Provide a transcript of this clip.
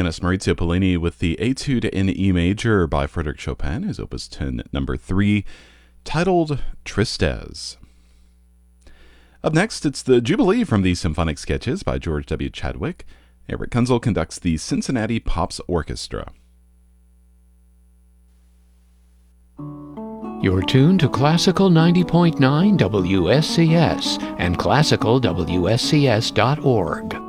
pianist Maurizio Pollini with the Etude in E major by Frédéric Chopin, his Opus 10 number 3, titled Tristesse. Up next, it's the Jubilee from the Symphonic Sketches by George W. Chadwick. Eric Kunzel conducts the Cincinnati Pops Orchestra. You're tuned to Classical 90.9 WSCS and classicalwscs.org.